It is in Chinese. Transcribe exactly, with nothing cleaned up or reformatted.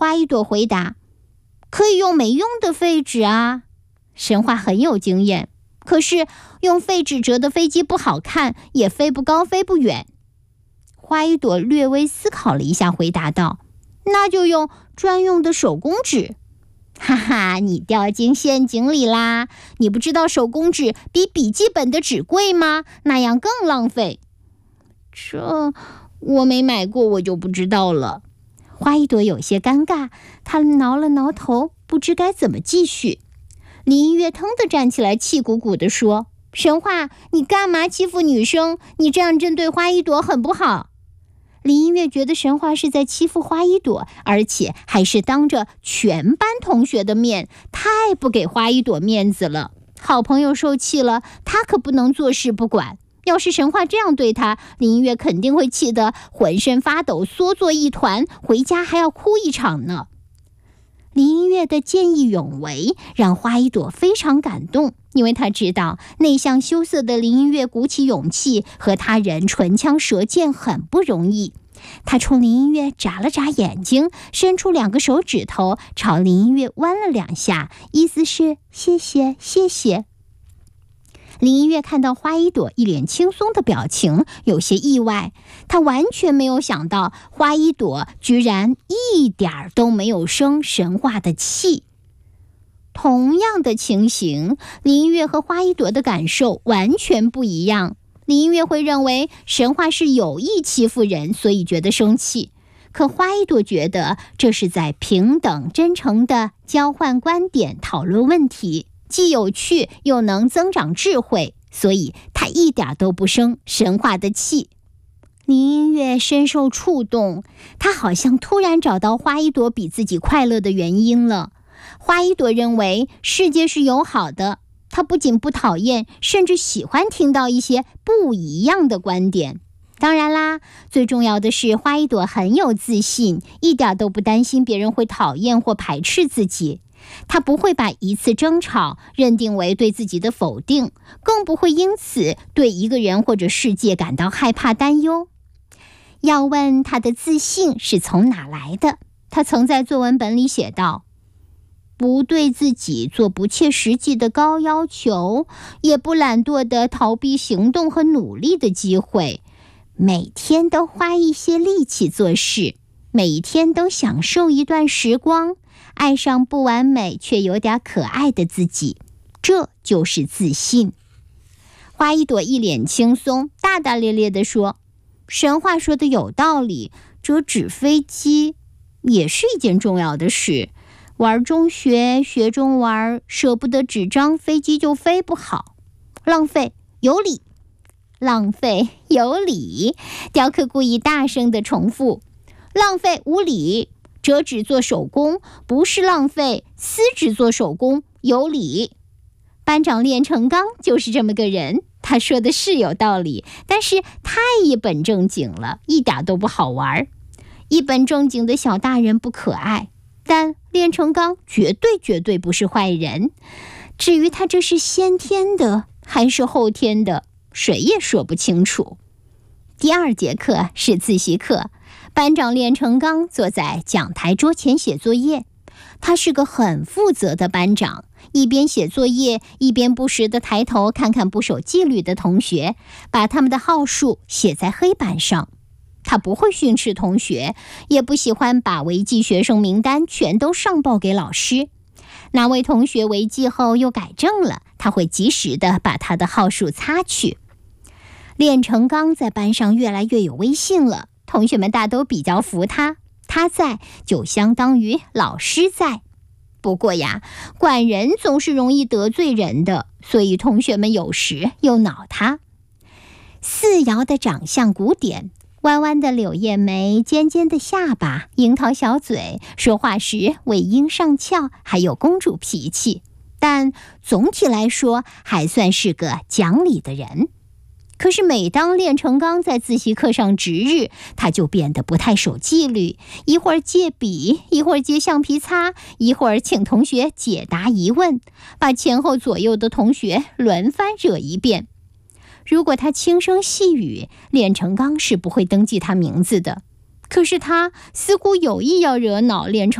花一朵回答，可以用没用的废纸啊。神话很有经验，可是用废纸折的飞机不好看，也飞不高飞不远。花一朵略微思考了一下，回答道，那就用专用的手工纸。哈哈，你掉进陷阱里啦！你不知道手工纸比笔记本的纸贵吗？那样更浪费。这我没买过，我就不知道了。花一朵有些尴尬，她挠了挠头，不知该怎么继续。林音乐腾地站起来，气鼓鼓地说，神话，你干嘛欺负女生？你这样针对花一朵很不好。林音乐觉得神话是在欺负花一朵，而且还是当着全班同学的面，太不给花一朵面子了。好朋友受气了，他可不能坐视不管。要是神话这样对他，林音乐肯定会气得浑身发抖，缩作一团，回家还要哭一场呢。林音乐的见义勇为让花一朵非常感动，因为他知道内向羞涩的林音乐鼓起勇气和他人唇枪舌剑很不容易。他冲林音乐眨了眨眼睛，伸出两个手指头朝林音乐弯了两下，意思是谢谢谢谢。林音乐看到花一朵一脸轻松的表情，有些意外。他完全没有想到花一朵居然一点都没有生神话的气。同样的情形，林音乐和花一朵的感受完全不一样。林音乐会认为神话是有意欺负人，所以觉得生气。可花一朵觉得这是在平等真诚地交换观点，讨论问题，既有趣又能增长智慧，所以他一点都不生神话的气。林音乐深受触动，他好像突然找到花一朵比自己快乐的原因了。花一朵认为世界是友好的，他不仅不讨厌，甚至喜欢听到一些不一样的观点。当然啦，最重要的是花一朵很有自信，一点都不担心别人会讨厌或排斥自己。他不会把一次争吵认定为对自己的否定，更不会因此对一个人或者世界感到害怕担忧。要问他的自信是从哪来的，他曾在作文本里写道，不对自己做不切实际的高要求，也不懒惰地逃避行动和努力的机会，每天都花一些力气做事，每一天都享受一段时光，爱上不完美却有点可爱的自己，这就是自信。花一朵一脸轻松，大大咧咧地说，神话说的有道理，折纸飞机也是一件重要的事，玩中学，学中玩，舍不得纸张，飞机就飞不好。浪费有理，浪费有理。雕刻故意大声地重复，浪费无理，折纸做手工不是浪费，撕纸做手工有理。班长练成钢就是这么个人，他说的是有道理，但是太一本正经了，一点都不好玩。一本正经的小大人不可爱，但练成钢绝对绝对不是坏人。至于他这是先天的还是后天的，谁也说不清楚。第二节课是自习课，班长练成钢坐在讲台桌前写作业。他是个很负责的班长，一边写作业，一边不时地抬头看看不守纪律的同学，把他们的号数写在黑板上。他不会训斥同学，也不喜欢把违纪学生名单全都上报给老师。哪位同学违纪后又改正了，他会及时地把他的号数擦去。练成钢在班上越来越有威信了，同学们大都比较服他，他在就相当于老师在。不过呀，管人总是容易得罪人的，所以同学们有时又恼他。四瑶的长相古典，弯弯的柳叶眉，尖尖的下巴，樱桃小嘴，说话时尾音上翘，还有公主脾气，但总体来说还算是个讲理的人。可是每当练成钢在自习课上值日，他就变得不太守纪律，一会儿借笔，一会儿借橡皮擦，一会儿请同学解答疑问，把前后左右的同学轮番惹一遍。如果他轻声细语，练成钢是不会登记他名字的。可是他似乎有意要惹恼练成